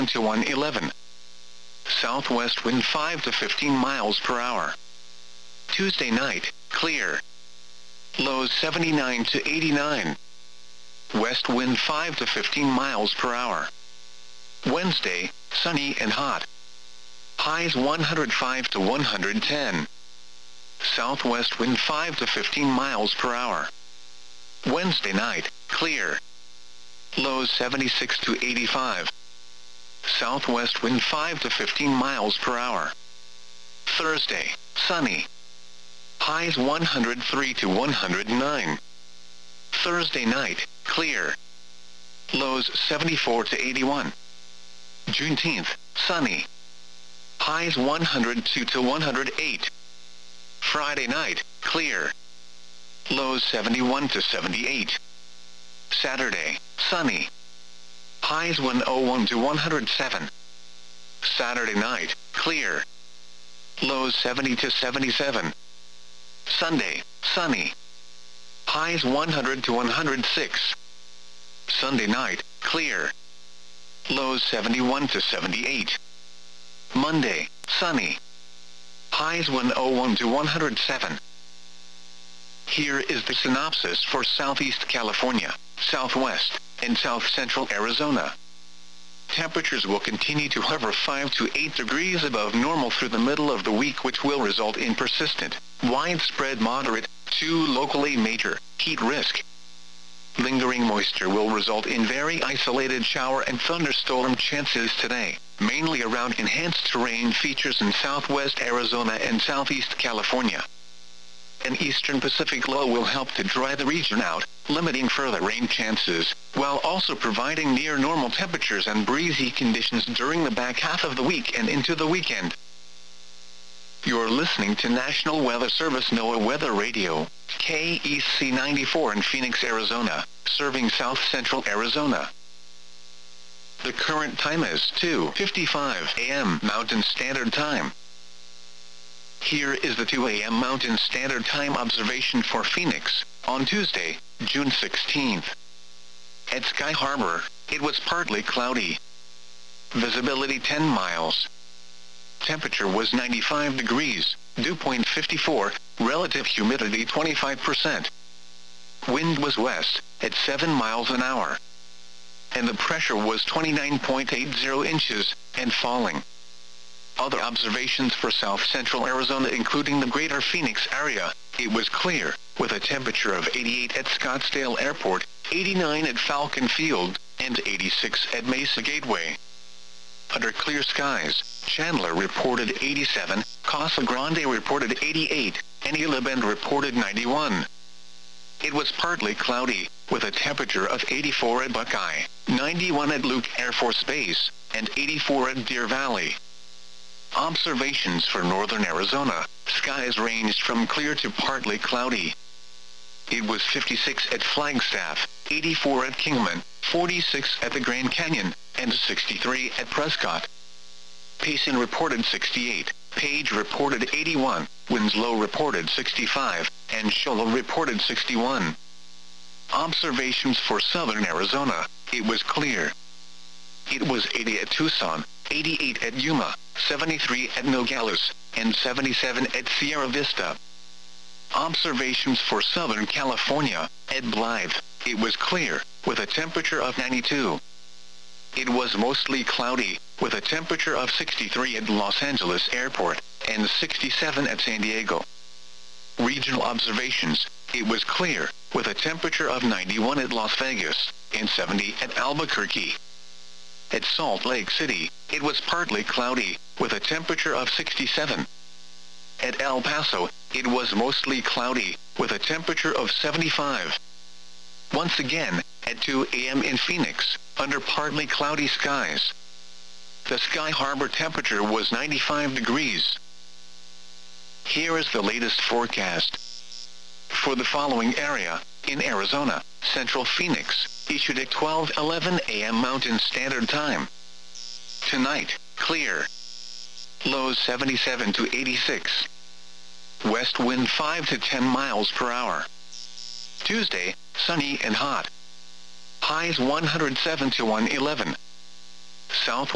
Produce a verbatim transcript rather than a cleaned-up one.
to one eleven. Southwest wind five to fifteen miles per hour. Tuesday night, clear. Lows seventy-nine to eighty-nine. West wind five to fifteen miles per hour. Wednesday, sunny and hot. Highs one hundred five to one hundred ten. Southwest wind five to fifteen miles per hour. Wednesday night, clear. Lows seventy-six to eighty-five. Southwest wind five to fifteen miles per hour. Thursday, sunny. Highs one hundred three to one hundred nine. Thursday night, clear. Lows seventy-four to eighty-one. Juneteenth, sunny. Highs one hundred two to one hundred eight. Friday night, clear. Lows seventy-one to seventy-eight. Saturday, sunny. Highs one oh one to one hundred seven. Saturday night, clear. Lows seventy to seventy-seven. Sunday, sunny. Highs one hundred to one hundred six. Sunday night, clear. Lows seventy-one to seventy-eight. Monday, sunny. Highs one oh one to one hundred seven. Here is the synopsis for Southeast California, Southwest, and South Central Arizona. Temperatures will continue to hover five to eight degrees above normal through the middle of the week, which will result in persistent, widespread moderate, to locally major, heat risk. Lingering moisture will result in very isolated shower and thunderstorm chances today, mainly around enhanced terrain features in southwest Arizona and southeast California. An eastern Pacific low will help to dry the region out, limiting further rain chances, while also providing near normal temperatures and breezy conditions during the back half of the week and into the weekend. You're listening to National Weather Service NOAA Weather Radio, K E C ninety-four in Phoenix, Arizona, serving south central Arizona. The current time is two fifty-five a m Mountain Standard Time. Here is the two a m Mountain Standard Time observation for Phoenix, on Tuesday, June sixteenth. At Sky Harbor, it was partly cloudy. Visibility ten miles. Temperature was ninety-five degrees, dew point fifty-four, relative humidity twenty-five percent. Wind was west, at seven miles an hour. And the pressure was twenty-nine point eight zero inches, and falling. Other observations for south central Arizona, including the greater Phoenix area, it was clear, with a temperature of eighty-eight at Scottsdale Airport, eighty-nine at Falcon Field, and eighty-six at Mesa Gateway. Under clear skies, Chandler reported eighty-seven, Casa Grande reported eighty-eight, and Isla Bend reported ninety-one. It was partly cloudy, with a temperature of eighty-four at Buckeye, ninety-one at Luke Air Force Base, and eighty-four at Deer Valley. Observations for northern Arizona, skies ranged from clear to partly cloudy. It was fifty-six at Flagstaff, eighty-four at Kingman, forty-six at the Grand Canyon, and sixty-three at Prescott. Payson reported sixty-eight, Page reported eighty-one, Winslow reported sixty-five, and Shola reported sixty-one. Observations for southern Arizona, it was clear. It was eighty at Tucson, eighty-eight at Yuma, seventy-three at Nogales, and seventy-seven at Sierra Vista. Observations for Southern California, at Blythe, it was clear, with a temperature of ninety-two. It was mostly cloudy, with a temperature of sixty-three at Los Angeles Airport, and sixty-seven at San Diego. Regional observations, it was clear, with a temperature of ninety-one at Las Vegas, and seventy at Albuquerque. At Salt Lake City, it was partly cloudy, with a temperature of sixty-seven. At El Paso, it was mostly cloudy, with a temperature of seventy-five. Once again, at two a m in Phoenix, under partly cloudy skies. The Sky Harbor temperature was ninety-five degrees. Here is the latest forecast. For the following area, in Arizona, Central Phoenix, issued at twelve eleven a m Mountain Standard Time. Tonight, clear. Lows seventy-seven to eighty-six. West wind five to ten miles per hour. Tuesday, sunny and hot. Highs one hundred seven to one eleven. South